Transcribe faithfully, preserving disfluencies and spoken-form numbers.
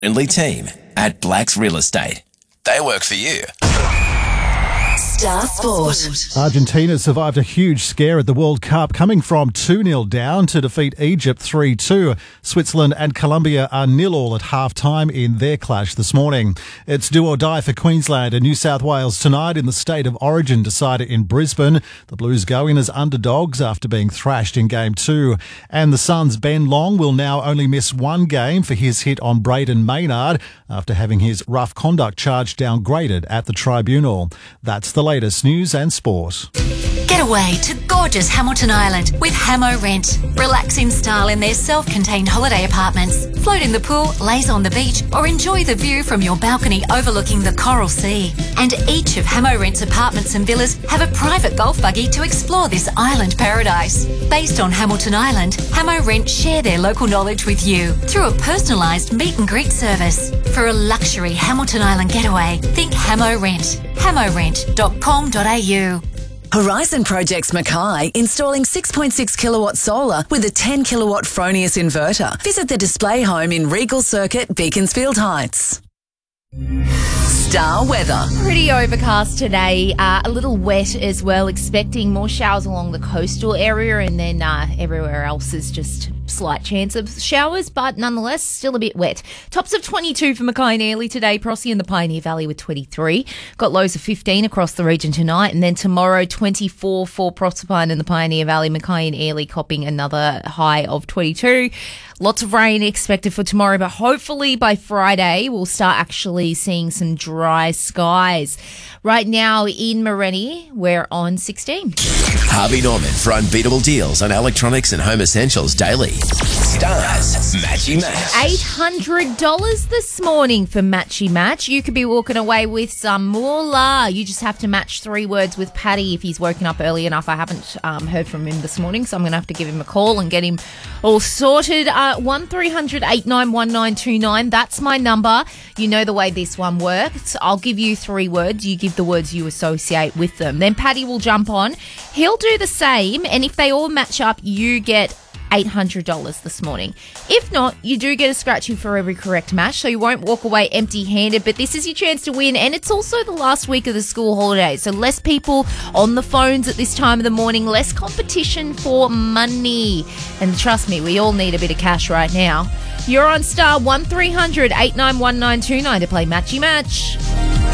friendly team at Blacks Real Estate. They work for you. Star Sport. Argentina survived a huge scare at the World Cup, coming from two nil down to defeat Egypt three two. Switzerland and Colombia are nil all at half-time in their clash this morning. It's do or die for Queensland and New South Wales tonight in the State of Origin decider in Brisbane. The Blues go in as underdogs after being thrashed in Game two. And the Suns' Ben Long will now only miss one game for his hit on Braden Maynard after having his rough conduct charge downgraded at the tribunal. That's the latest news and sport. Get away to gorgeous Hamilton Island with Hamo Rent. Relax in style in their self-contained holiday apartments. Float in the pool, laze on the beach, or enjoy the view from your balcony overlooking the Coral Sea. And each of Hamo Rent's apartments and villas have a private golf buggy to explore this island paradise. Based on Hamilton Island, Hamo Rent share their local knowledge with you through a personalised meet and greet service. For a luxury Hamilton Island getaway, think Hamo Rent. hamo rent dot com dot a u. Horizon Projects Mackay installing six point six kilowatt solar with a ten kilowatt Fronius inverter. Visit the display home in Regal Circuit, Beaconsfield Heights. Star weather. Pretty overcast today, uh, a little wet as well, expecting more showers along the coastal area, and then uh, everywhere else is just slight chance of showers, but nonetheless still a bit wet. Tops of twenty-two for Mackay and Airlie today, Prossie and the Pioneer Valley with twenty-three. Got lows of fifteen across the region tonight, and then tomorrow twenty-four for Proserpine and the Pioneer Valley. Mackay and Airlie copping another high of twenty-two. Lots of rain expected for tomorrow, but hopefully by Friday we'll start actually seeing some dry skies. Right now in Morenni, we're on sixteen. Harvey Norman for unbeatable deals on electronics and home essentials daily. Stars Matchy Match. eight hundred dollars this morning for Matchy Match. You could be walking away with some moolah. You just have to match three words with Paddy if he's woken up early enough. I haven't um, heard from him this morning, so I'm going to have to give him a call and get him all sorted. Uh, one three hundred eight nine one nine two nine. That's my number. You know the way this one works. I'll give you three words. You give the words you associate with them. Then Paddy will jump on. He'll do the same, and if they all match up, you get eight hundred dollars this morning. If not, you do get a scratchy for every correct match, so you won't walk away empty-handed, but this is your chance to win, and it's also the last week of the school holidays, so less people on the phones at this time of the morning, less competition for money. And trust me, we all need a bit of cash right now. You're on star one three hundred eight nine one nine two nine to play Matchy Match.